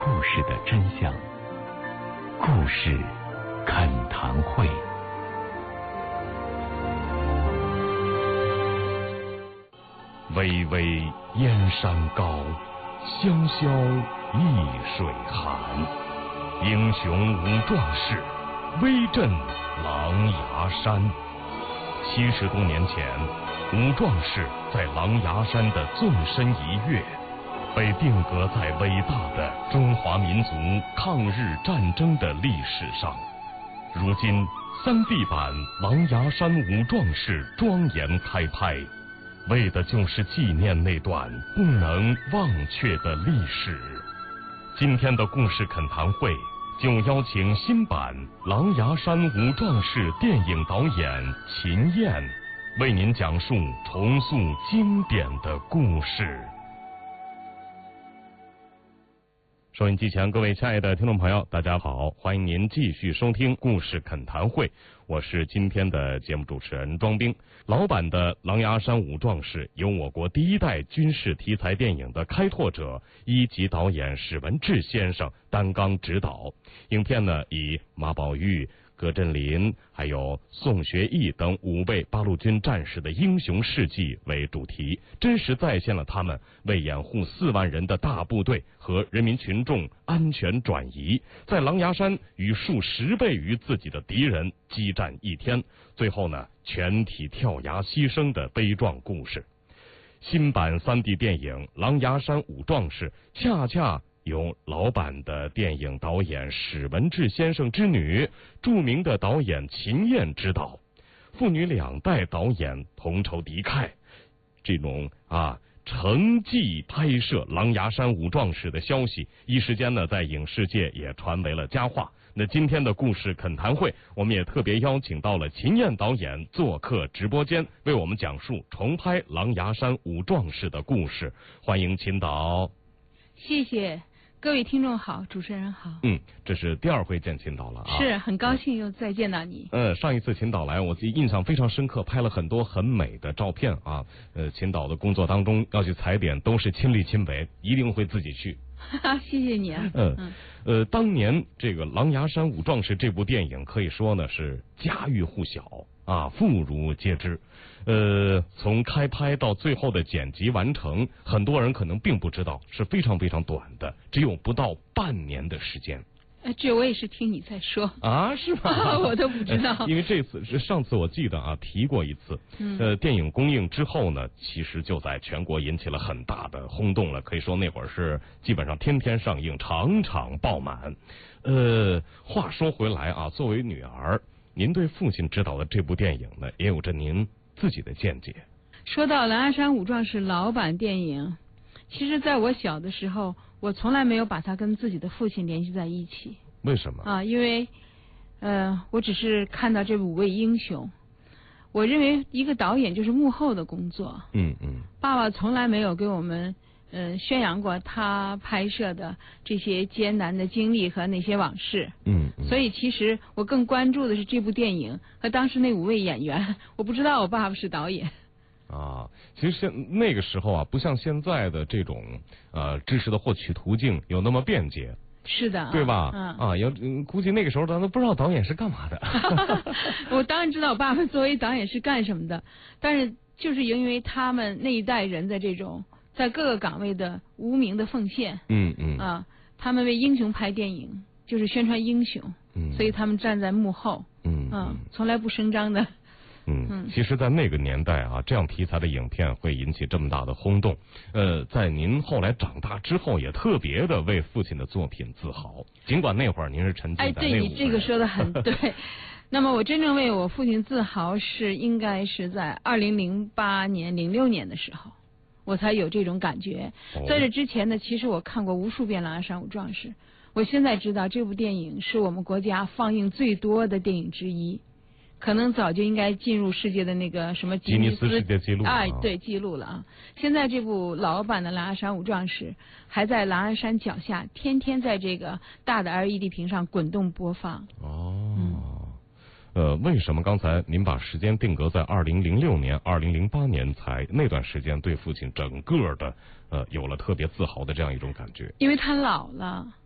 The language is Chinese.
故事的真相，故事恳谈会。巍巍燕山高，萧萧易水寒。英雄武壮士，威震狼牙山。70多年前，武壮士在狼牙山的纵身一跃，被定格在伟大的中华民族抗日战争的历史上。如今，3D 版《狼牙山五壮士》庄严开拍，为的就是纪念那段不能忘却的历史。今天的故事恳谈会就邀请新版《狼牙山五壮士》电影导演秦燕，为您讲述重塑经典的故事。收音机前各位亲爱的听众朋友，大家好，欢迎您继续收听故事恳谈会，我是今天的节目主持人庄兵。老版的《狼牙山五壮士》由我国第一代军事题材电影的开拓者1级导演史文志先生担纲指导。影片呢以马宝玉、葛振林还有宋学义等5位八路军战士的英雄事迹为主题，真实再现了他们为掩护4万人的大部队和人民群众安全转移，在狼牙山与数10倍于自己的敌人激战1天，最后呢全体跳崖牺牲的悲壮故事。新版3D 电影《狼牙山五壮士》恰恰由老版的电影导演史文志先生之女，著名的导演秦燕执导，父女2代导演同仇敌忾，这种承继拍摄《狼牙山五壮士》的消息，一时间呢在影视界也传为了佳话。那今天的故事恳谈会，我们也特别邀请到了秦燕导演做客直播间，为我们讲述重拍《狼牙山五壮士》的故事。欢迎秦导。 谢谢。各位听众好，主持人好。 这是第2回见秦导了啊， 是很高兴又再见到你。 上一次秦导来，我自己印象非常深刻，拍了很多很美的照片啊。秦导的工作当中要去踩点，都是亲力亲为，一定会自己去。 谢谢你啊。 当年这个《狼牙山五壮士》这部电影可以说呢是家喻户晓啊，妇孺皆知。从开拍到最后的剪辑完成，很多人可能并不知道，是非常非常短的，只有不到半年的时间。 这我也是听你在说啊，是吗？ 我都不知道。 因为上次我记得啊提过一次。电影公映之后呢，其实就在全国引起了很大的轰动了，可以说那会儿是基本上天天上映，场场爆满。话说回来啊，作为女儿，您对父亲执导的这部电影呢，也有着您自己的见解。 说到《狼牙山五壮士》老版电影，其实在我小的时候，我从来没有把它跟自己的父亲联系在一起。 为什么？ 因为我只是看到这5位英雄，我认为一个导演就是幕后的工作。爸爸从来没有给我们宣扬过他拍摄的这些艰难的经历和那些往事。所以其实我更关注的是这部电影和当时那5位演员。我不知道我爸爸是导演。 其实那个时候啊，不像现在的这种知识的获取途径有那么便捷。 是的， 对吧？估计那个时候咱都不知道导演是干嘛的。 我当然知道我爸爸作为导演是干什么的，但是就是因为他们那一代人的这种在各个岗位的无名的奉献，他们为英雄拍电影，就是宣传英雄，所以他们站在幕后，从来不声张的。 其实在那个年代啊，这样题材的影片会引起这么大的轰动。在您后来长大之后，也特别的为父亲的作品自豪，尽管那会儿您是沉浸在对，你这个说的很对。那么我真正为我父亲自豪应该是在2008年、06年的时候，我才有这种感觉。在这之前呢，其实我看过无数遍《狼牙山五壮士》，我现在知道这部电影是我们国家放映最多的电影之一。可能早就应该进入世界的那个什么吉尼斯世界纪录对，记录了啊！现在这部老版的《狼牙山五壮士》还在狼牙山脚下，天天在这个大的 LED 屏上滚动播放。 为什么刚才您把时间定格在2006年、2008年才那段时间对父亲整个的有了特别自豪的这样一种感觉？ 因为他老了。